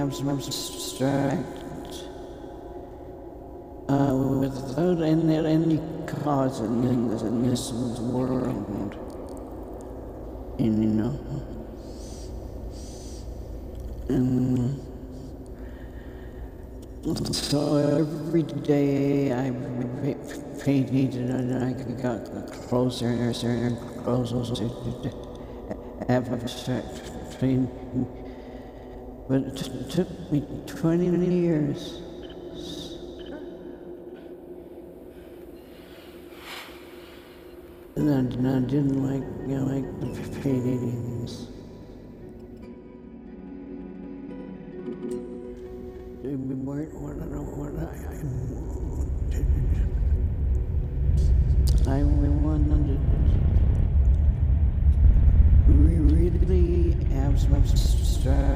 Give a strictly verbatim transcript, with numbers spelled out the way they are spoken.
abstract, uh, without any, any cause in this, in this world, and you know, and so every day I painted and I got closer and closer to abstract painting. But it took me twenty years. And I, and I didn't like, you know, like paintings. They weren't what I don't what I, I wanted. I wanted really abstract.